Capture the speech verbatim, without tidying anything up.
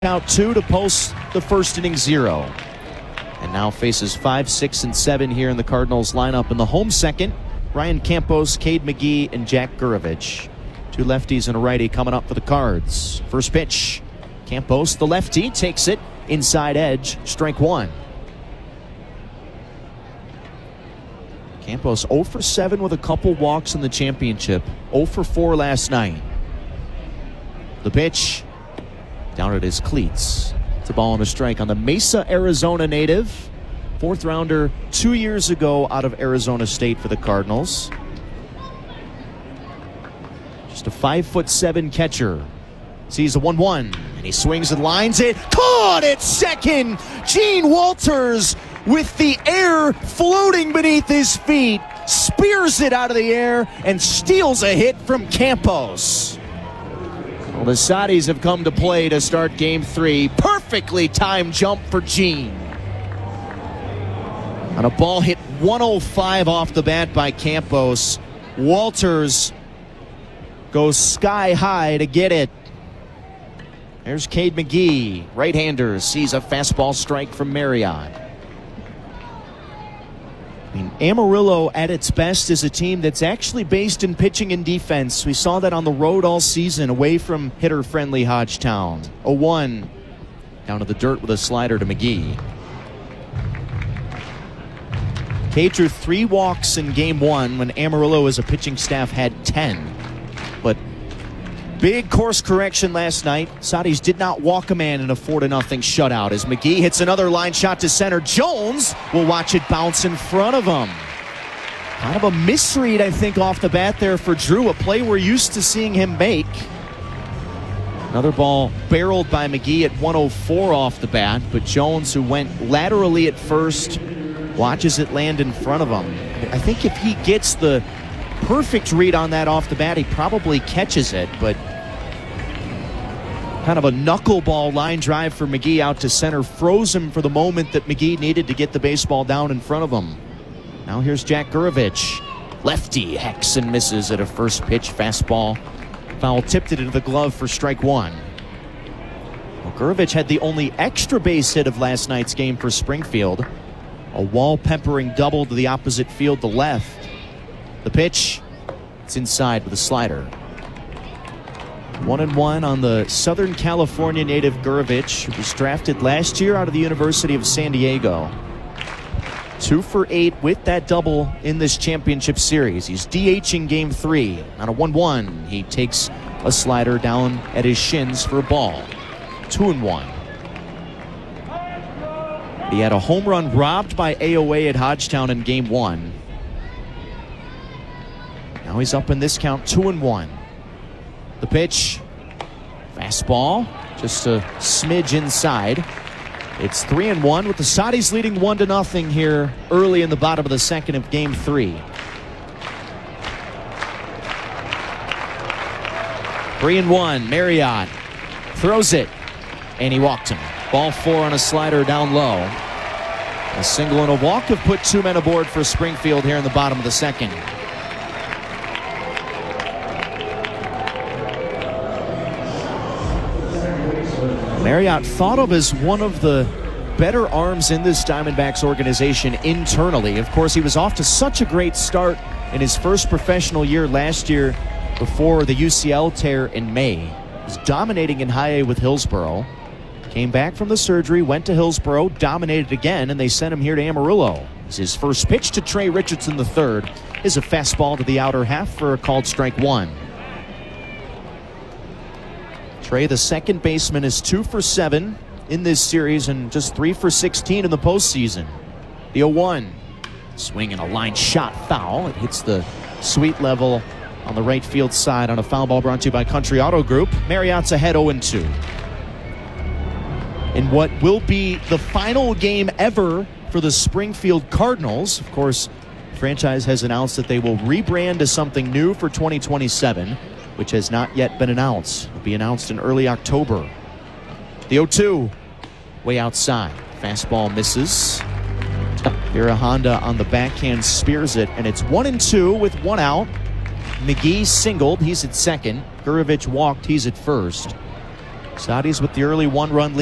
Out two to post the first inning zero. And now faces five, six, and seven here in the Cardinals lineup. In the home second, Ryan Campos, Cade McGee, and Jack Gurevich. Two lefties and a righty coming up for the Cards. First pitch. Campos, the lefty, takes it inside edge, strike one. Campos oh for seven with a couple walks in the championship. oh for four last night. The pitch. Down at his cleats. It's a ball and a strike on the Mesa, Arizona native. Fourth rounder two years ago out of Arizona State for the Cardinals. Just a five foot seven catcher. Sees a one one and he swings and lines it. Caught at second. Gene Walters with the air floating beneath his feet. Spears it out of the air and steals a hit from Campos. Well, the Saudis have come to play to start game three. Perfectly timed jump for Gene. On a ball hit one oh five off the bat by Campos. Walters goes sky high to get it. There's Cade McGee. Right-hander sees a fastball strike from Marriott. I mean, Amarillo at its best is a team that's actually based in pitching and defense. We saw that on the road all season, away from hitter-friendly Hodgetown. oh one. Down to the dirt with a slider to McGee. Cade drew three walks in game one when Amarillo as a pitching staff had ten. But big course correction last night. Saudis did not walk a man in a four to nothing shutout as McGee hits another line shot to center. Jones will watch it bounce in front of him. Kind of a misread, I think, off the bat there for Drew. A play we're used to seeing him make. Another ball barreled by McGee at one oh four off the bat, but Jones, who went laterally at first, watches it land in front of him. I think if he gets the perfect read on that off the bat, he probably catches it, but kind of a knuckleball line drive for McGee out to center froze him for the moment that McGee needed to get the baseball down in front of him. Now here's Jack Gurevich. Lefty hacks and misses at a first pitch fastball. Foul tipped it into the glove for strike one. Well, Gurevich had the only extra base hit of last night's game for Springfield. A wall-peppering double to the opposite field to left. The pitch, it's inside with a slider. One and one on the Southern California native Gurevich, who was drafted last year out of the University of San Diego. Two for eight with that double in this championship series. He's DHing game three. On a one one, he takes a slider down at his shins for a ball. Two and one. He had a home run robbed by A O A at Hodgetown in game one. Now he's up in this count, two and one. The pitch, fastball, just a smidge inside. It's three and one with the Saudis leading one to nothing here early in the bottom of the second of game three. Three and one, Marriott throws it, and he walked him. Ball four on a slider down low. A single and a walk have put two men aboard for Springfield here in the bottom of the second. Marriott thought of as one of the better arms in this Diamondbacks organization internally. Of course, he was off to such a great start in his first professional year last year before the U C L tear in May. He was dominating in high A with Hillsboro. Came back from the surgery, went to Hillsboro, dominated again, and they sent him here to Amarillo. His first pitch to Trey Richardson the third is a fastball to the outer half for a called strike one. Trey, the second baseman, is two for seven in this series and just three for sixteen in the postseason. The oh one. Swinging a line shot foul. It hits the sweet level on the right field side on a foul ball brought to you by Country Auto Group. Marriott's ahead oh and two. In what will be the final game ever for the Springfield Cardinals. Of course, the franchise has announced that they will rebrand to something new for twenty twenty-seven. Which has not yet been announced. It will be announced in early October. The oh two, way outside. Fastball misses. Here Honda on the backhand spears it, and it's one and two with one out. McGee singled, he's at second. Gurevich walked, he's at first. Saudis with the early one-run lead.